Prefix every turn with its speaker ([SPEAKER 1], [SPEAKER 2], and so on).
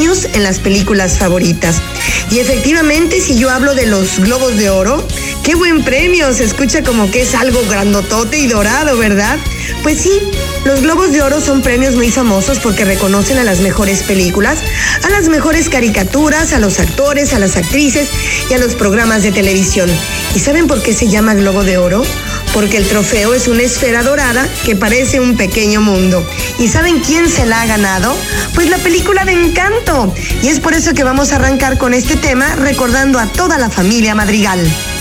[SPEAKER 1] premios en las películas favoritas. Y efectivamente, si yo hablo de los Globos de Oro, ¡qué buen premio! Se escucha como que es algo grandotote y dorado, ¿verdad? Pues sí, los Globos de Oro son premios muy famosos porque reconocen a las mejores películas, a las mejores caricaturas, a los actores, a las actrices y a los programas de televisión. ¿Y saben por qué se llama Globo de Oro? Porque el trofeo es una esfera dorada que parece un pequeño mundo. ¿Y saben quién se la ha ganado? Pues la película de Encanto. Y es por eso que vamos a arrancar con este tema recordando a toda la familia Madrigal.